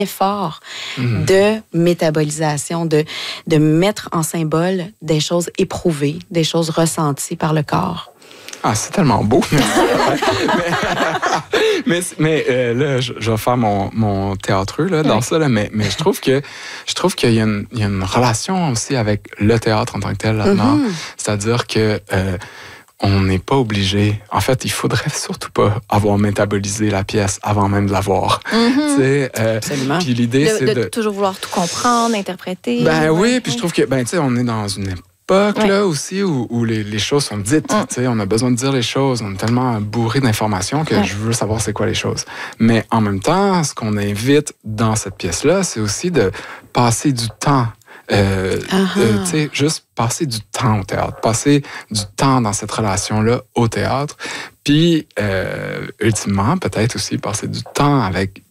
effort de métabolisation, de mettre en symbole des choses éprouvées, des choses ressenties par le corps. Ah, c'est tellement beau. mais là, je vais faire mon théâtreux là, dans ça, là, mais je trouve qu'il y a une relation aussi avec le théâtre en tant que tel là-dedans. C'est-à-dire que on n'est pas obligé. En fait, il faudrait surtout pas avoir métabolisé la pièce avant même de la voir. Absolument. Puis l'idée, c'est de toujours vouloir tout comprendre, interpréter. Oui, puis je trouve que, tu sais, on est dans une époque là aussi où les choses sont dites. Tu sais, on a besoin de dire les choses. On est tellement bourré d'informations que je veux savoir c'est quoi les choses. Mais en même temps, ce qu'on invite dans cette pièce-là, c'est aussi de passer du temps. Tu sais, juste passer du temps au théâtre, passer du temps dans cette relation-là au théâtre, puis ultimement, peut-être aussi passer du temps avec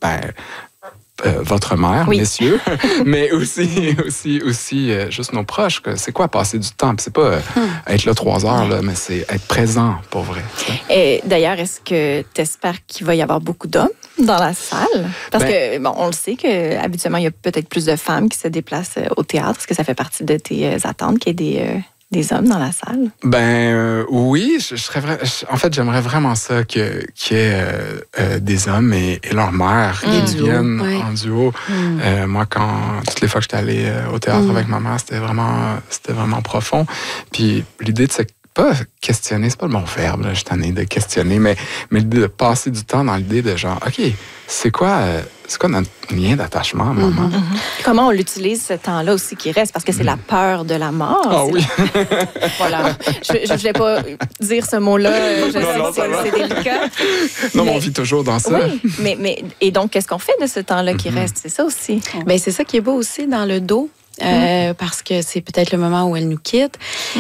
votre mère, messieurs, mais aussi juste nos proches. C'est quoi passer du temps? Puis c'est pas être là 3 heures, là, mais c'est être présent pour vrai. Et d'ailleurs, est-ce que tu espères qu'il va y avoir beaucoup d'hommes dans la salle? Parce que, on le sait qu'habituellement, il y a peut-être plus de femmes qui se déplacent au théâtre. Est-ce que ça fait partie de tes attentes qu'il y ait des hommes dans la salle? Oui, en fait, j'aimerais vraiment ça qu'il y ait des hommes et leur mère qui viennent en duo. Moi, toutes les fois que j'étais allé au théâtre avec ma mère, c'était vraiment profond. Puis l'idée de pas questionner, c'est pas le bon verbe, là, je suis tanné de questionner, mais l'idée de passer du temps dans l'idée de genre, OK, c'est quoi notre lien d'attachement, maman? Comment on l'utilise ce temps-là aussi qui reste? Parce que c'est la peur de la mort. Ah oui! Voilà. Je ne voulais pas dire ce mot-là. Je sais que c'est délicat. Non, mais on vit toujours dans ça. Oui, et donc, qu'est-ce qu'on fait de ce temps-là qui reste? C'est ça aussi. C'est ça qui est beau aussi dans le dos. Parce que c'est peut-être le moment où elle nous quitte.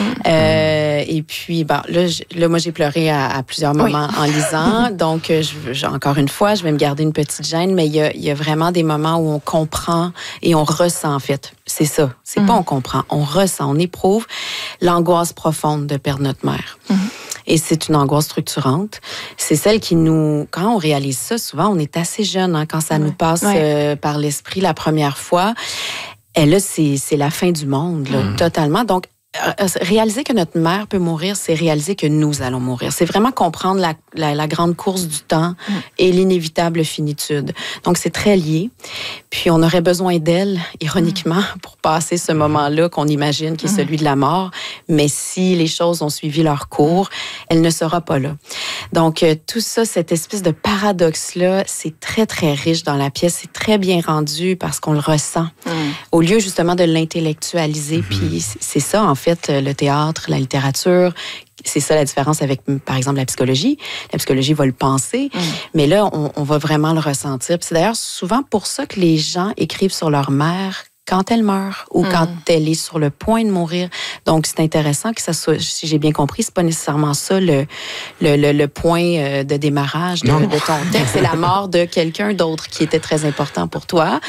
Et puis, là, moi, j'ai pleuré à plusieurs moments en lisant. Donc, encore une fois, je vais me garder une petite gêne, mais il y a vraiment des moments où on comprend et on ressent, en fait. C'est ça. C'est pas on comprend, on ressent, on éprouve l'angoisse profonde de perdre notre mère. Et c'est une angoisse structurante. C'est celle qui quand on réalise ça, souvent, on est assez jeune quand ça nous passe par l'esprit la première fois. Et là, c'est la fin du monde, là, totalement. Donc, réaliser que notre mère peut mourir, c'est réaliser que nous allons mourir. C'est vraiment comprendre la grande course du temps et l'inévitable finitude. Donc, c'est très lié. Puis, on aurait besoin d'elle, ironiquement, pour passer ce moment-là qu'on imagine qui est celui de la mort. Mais si les choses ont suivi leur cours, elle ne sera pas là. Donc, tout ça, cette espèce de paradoxe-là, c'est très, très riche dans la pièce. C'est très bien rendu parce qu'on le ressent. Au lieu, justement, de l'intellectualiser. Puis, c'est ça, en fait, le théâtre, la littérature. C'est ça la différence avec, par exemple, la psychologie. La psychologie va le penser, mais là, on va vraiment le ressentir. Puis c'est d'ailleurs souvent pour ça que les gens écrivent sur leur mère quand elle meurt ou quand elle est sur le point de mourir. Donc, c'est intéressant que ça soit, si j'ai bien compris, c'est pas nécessairement ça le point de démarrage de ton texte. C'est la mort de quelqu'un d'autre qui était très important pour toi,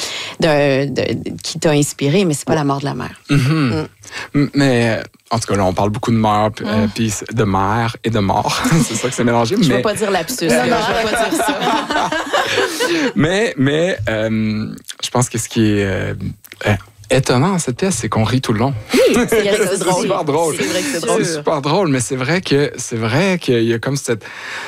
qui t'a inspiré, mais c'est pas la mort de la mère. Mais en tout cas, là, on parle beaucoup de mort, puis de mère et de mort. C'est ça que c'est mélangé. Je ne vais pas dire lapsus. Non, je ne vais pas dire ça. mais je pense que ce qui est étonnant dans cette pièce, c'est qu'on rit tout le long. Oui, c'est drôle. Super drôle. C'est vrai que c'est drôle. C'est super drôle, mais c'est vrai qu'il y a comme ce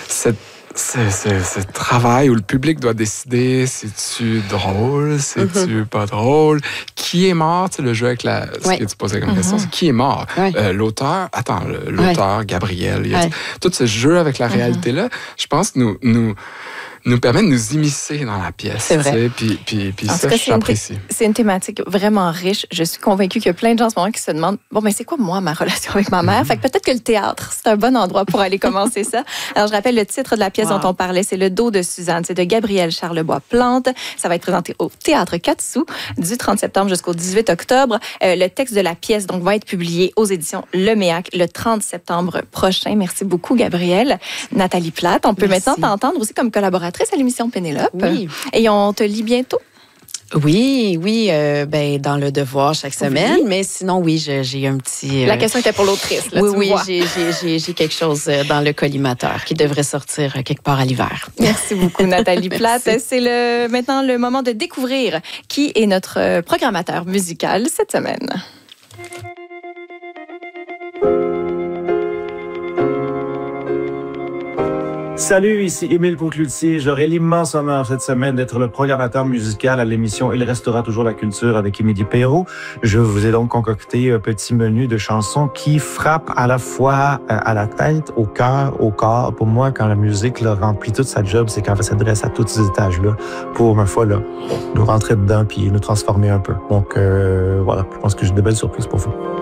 travail où le public doit décider c'est-tu drôle, c'est-tu pas drôle, qui est mort, tu sais, le jeu avec ce que tu posais comme question, c'est qui est mort. L'auteur, Gabriel, tout ce jeu avec la réalité-là, je pense nous permet de nous immiscer dans la pièce. C'est vrai. Puis ça, j'apprécie. C'est une thématique vraiment riche. Je suis convaincue qu'il y a plein de gens en ce moment qui se demandent, c'est quoi, moi, ma relation avec ma mère? Fait que peut-être que le théâtre, c'est un bon endroit pour aller commencer ça. Alors, je rappelle le titre de la pièce dont on parlait, c'est Le dos de Suzanne. C'est de Gabriel Charlebois-Plante. Ça va être présenté au Théâtre 4 sous du 30 septembre jusqu'au 18 octobre. Le texte de la pièce, donc, va être publié aux éditions Le Méac le 30 septembre prochain. Merci beaucoup, Gabriel. Nathalie Plate, on peut maintenant t'entendre aussi comme collaboratrice à l'émission Pénélope. Oui. Et on te lit bientôt? Oui, ben dans le devoir chaque semaine, mais sinon, oui, j'ai un petit... La question était pour l'autrice, là, oui, j'ai quelque chose dans le collimateur qui devrait sortir quelque part à l'hiver. Merci beaucoup, Nathalie Plate. C'est maintenant le moment de découvrir qui est notre programmateur musical cette semaine. Salut, ici Émile Concloutier. J'aurai l'immense honneur cette semaine d'être le programmateur musical à l'émission Il restera toujours la culture avec Émilie Perrault. Je vous ai donc concocté un petit menu de chansons qui frappent à la fois à la tête, au cœur, au corps. Pour moi, quand la musique là, remplit toute sa job, c'est quand elle s'adresse à tous ces étages-là pour, ma foi, là, nous rentrer dedans puis nous transformer un peu. Donc, voilà, je pense que j'ai de belles surprises pour vous.